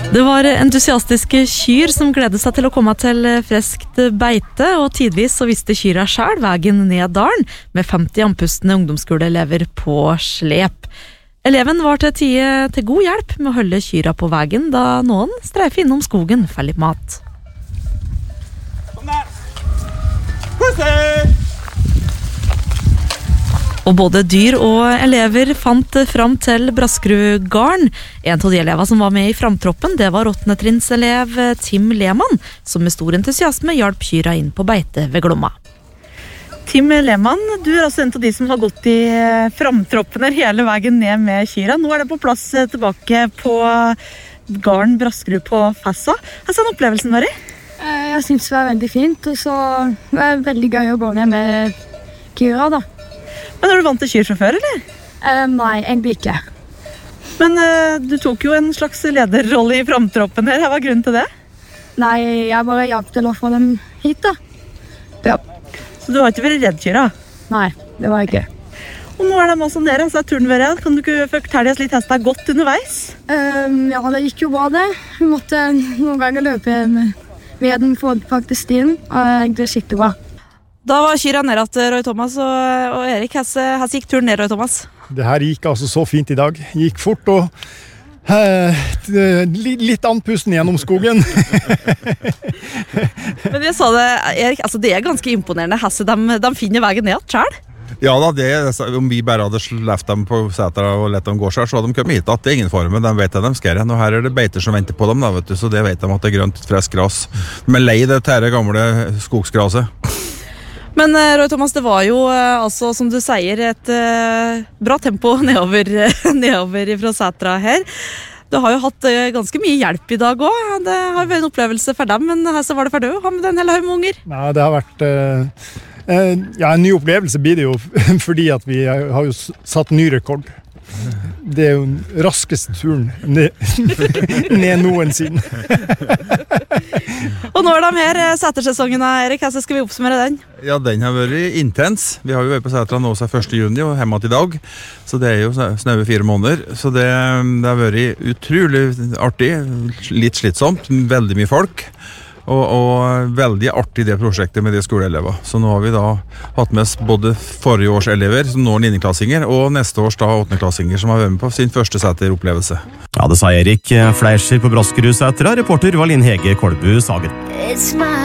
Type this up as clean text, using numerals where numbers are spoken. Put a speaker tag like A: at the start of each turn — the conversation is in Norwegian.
A: Det var entusiastiske kyr som gledet seg til å komme til freskt beite, og tidvis så visste kyra selv veien ned dalen, med 50 andpustende ungdomsskoleelever på slep. Eleven var til god hjelp med å holde kyra på veien, da noen streifer innom skogen for litt mat. Kom der! Og både dyr og elever fant fram til Braskerudgarden. En av de elever som var med i framtroppen, det var 8. trinnselev Tim Lehmann, som med stor entusiasme hjalp kyra inn på beite ved Glomma. Tim Lehmann, du er altså en av de som har gått i framtroppen hele veien ned med kyra. Nå er det på plass tilbake på garden Braskerud på Fassa. Hva er opplevelsen vært?
B: Jeg synes det var veldig fint, og så var det veldig gøy å gå ned med kyra da.
A: Men er du vant til kyr fra før, eller?
B: Nei, egentlig ikke.
A: Men du tok jo en slags lederrolle i framtroppen her. Hva var grunnen til det?
B: Nei, jeg bare hjalp til å få dem hit da. Ja.
A: Så du har ikke vært redd kyra?
B: Nei, det var jeg ikke.
A: Og nå er det masse nede, så er turen vært. Kan du ikke fortelle oss litt hestet godt underveis?
B: Ja, det gikk jo bra det. Vi måtte noen ganger løpe ved den for faktisk stien, og det skikkelig bra.
A: Da var kyra nede til Roy Thomas og Erik. Hvordan gikk turen ned, Roy Thomas?
C: Det her gikk altså så fint i dag. Gikk fort og litt andpusten gjennom skogen.
A: Men jeg sa det, Erik, altså det er ganske imponerende. De finner veien ned selv?
D: Ja da, om vi bare hadde sleft dem på setra og lett dem gå selv, så hadde de kommet hit at det er ingen form, de vet at de skal igjen. Og her er det beiter som venter på dem, da, vet du, så det vet de at det er grønt, fresk gras. De er lei det tære gamle skogsgraset.
A: Men Roy Thomas, det var jo altså, som du sier, et bra tempo nedover fra setra her. Du har jo hatt ganske mye hjelp i dag også. Det har vært en opplevelse for dem, men så var det for deg å ha med en hel haug med unger.
C: Nei, det har vært en ny opplevelse blir det jo, fordi at vi har jo satt ny rekord. Det er jo den raskeste turen ned noensinne.
A: Og nå er de her setersesongen, Erik. Hvordan skal vi oppsummere den?
D: Ja, den har vært intens. Vi har jo vært på setra nå seg 1. juni og hjemme til i dag. Så det er jo snaue 4 måneder. Så det har vært utrolig artig, litt slitsomt, veldig mye folk. Og veldig artig det prosjektet med de skoleelever. Så nå har vi da hatt med oss både forrige års elever, som nå er 9-klassinger, og neste års da 8-klassinger, som har vært med på sin første seteropplevelse.
E: Ja, det sa Erik Fleischer på Braskerudsetra. Reporter var Linn Hege Kolbu Sager.